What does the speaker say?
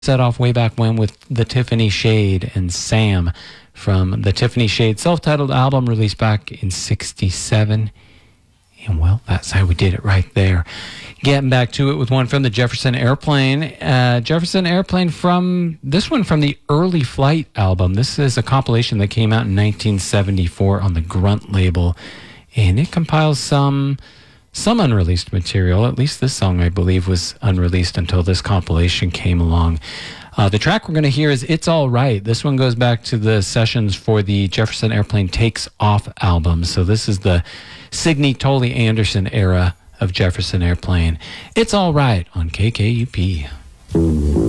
Set off way back when with the Tiffany Shade and Sam from the Tiffany Shade self-titled album released back in 1967. And well, that's how we did it right there. Getting back to it with one from the Jefferson Airplane. Jefferson Airplane from the Early Flight album. This is a compilation that came out in 1974 on the Grunt label. And it compiles some unreleased material. At least this song, I believe, was unreleased until this compilation came along. The track we're going to hear is It's All Right. This one goes back to the sessions for the Jefferson Airplane Takes Off album. So this is the Signe Tolley Anderson era of Jefferson Airplane. It's All Right on KKUP.